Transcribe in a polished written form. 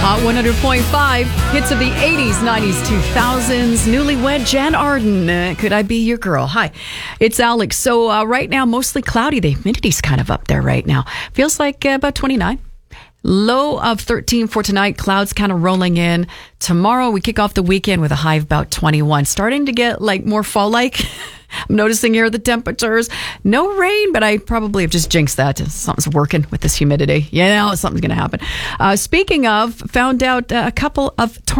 Hot 100.5, hits of the 80s, 90s, 2000s. Newlywed Jan Arden. Could I be your girl? Hi, it's Alex. So right now, mostly cloudy. The humidity's kind of up there right now. Feels like about 29. Low of 13 for tonight. Clouds kind of rolling in. Tomorrow, we kick off the weekend with a high of about 21. Starting to get like more fall-like. I'm noticing here the temperatures. No rain, but I probably have just jinxed that. Something's working with this humidity. Something's going to happen. Speaking of, found out a couple of